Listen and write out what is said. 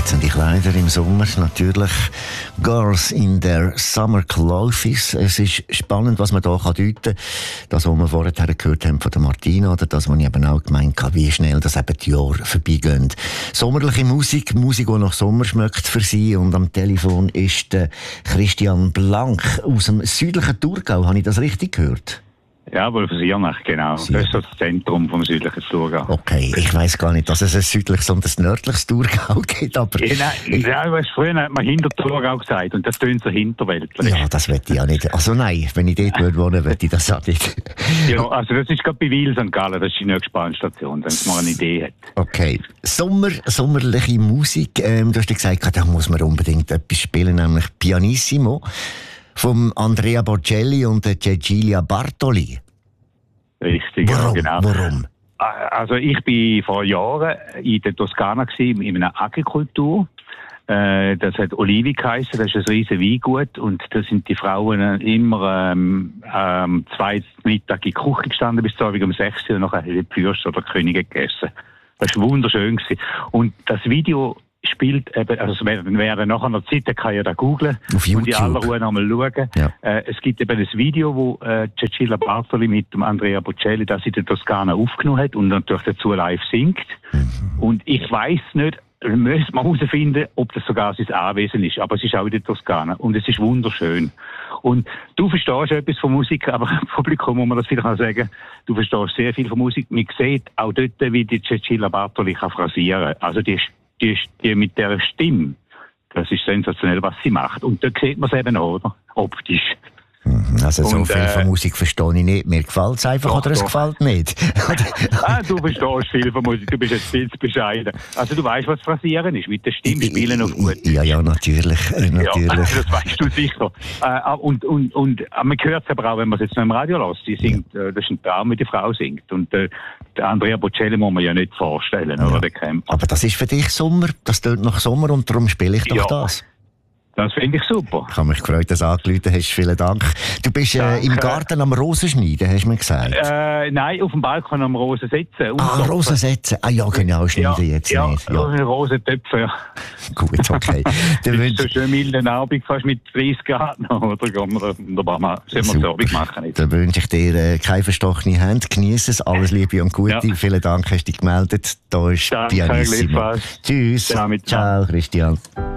reizende Kleider im Sommer, natürlich Girls in their Summer Clothes. Es ist spannend, was man da deuten kann. Das, was wir vorher gehört haben von der Martina, oder das, was ich eben auch gemeint habe, wie schnell das eben die Jahre vorbeigehen. Sommerliche Musik, die nach Sommer schmeckt für Sie. Und am Telefon ist der Christian Blank aus dem südlichen Thurgau. Habe ich das richtig gehört? Jawohl, für Siernach, genau. Das ist so das Zentrum vom südlichen Thurgau. Okay, ich weiss gar nicht, dass es ein südliches und ein nördliches Thurgau gibt, aber... Früher hat man Hinterthurgau gesagt und das tönt so hinterweltlich. Ja, das möchte ich ja nicht. Also nein, wenn ich dort wohnen würde, möchte ich das auch nicht. Ja, also das ist gerade bei Wil St. Gallen, das ist die nächste Bahnstation, wenn man eine Idee hat. Okay. Sommerliche Musik, du hast ja gesagt, da muss man unbedingt etwas spielen, nämlich Pianissimo. Vom Andrea Bocelli und der Cecilia Bartoli. Richtig, warum? Genau. Warum? Also ich bin vor Jahren in der Toskana in einer Agrikultur. Das hat Olivi geheißen, das ist ein riesen Weingut und da sind die Frauen immer 2 Mittag in die Küche gestanden bis zu um 6 Uhr und nachher die Fürst oder die Könige gegessen. Das war wunderschön gewesen. Und das Video spielt eben, also wer nachher noch Zeit hat, kann ja da googlen und in aller Ruhe nochmal schauen. Ja. Es gibt eben ein Video, wo Cecilia Bartoli mit dem Andrea Bocelli das in der Toskana aufgenommen hat und natürlich dazu live singt. Und ich weiss nicht, müssen wir herausfinden, ob das sogar sein Anwesen ist, aber es ist auch in der Toskana und es ist wunderschön. Und du verstehst etwas von Musik, aber im Publikum muss man das vielleicht auch sagen, du verstehst sehr viel von Musik. Man sieht auch dort, wie die Cecilia Bartoli kann phrasieren. Also die mit der Stimme, das ist sensationell, was sie macht. Und da sieht man es eben auch, oder? Optisch. Also so viel von Musik verstehe ich nicht. Mir gefällt es einfach oder es gefällt nicht. Du verstehst viel von Musik, du bist jetzt viel zu bescheiden. Also du weißt, was Phrasieren ist, mit der Stimme spielen auf gut. Ja, natürlich. Ja, das weißt du sicher. Und man hört es aber auch, wenn man es jetzt noch im Radio lässt. Sie singt, das ist ein Traum, wie die Frau singt. Und der Andrea Bocelli muss man ja nicht vorstellen, oder? Der Camper. Aber das ist für dich Sommer, das tönt nach Sommer und darum spiele ich doch das. Das finde ich super. Ich habe mich gefreut, dass du angerufen hast. Vielen Dank. Du bist im Garten am Rosenschneiden, hast du mir gesagt? Nein, auf dem Balkon am Rosen setzen. Rosen setzen. Ah ja, genau, schneiden jetzt nicht. Ja, Rosentöpfe, ja. Gut, okay. Das ist so schön milden Abend, fast mit 30 Grad noch, oder? Sollen wir es Abend machen? Dann wünsche ich dir keine verstochene Hand. Genieße es. Alles Liebe und Gute. Ja. Vielen Dank, hast du dich gemeldet. Da ist Pianissimo. Tschüss. Ciao, Christian.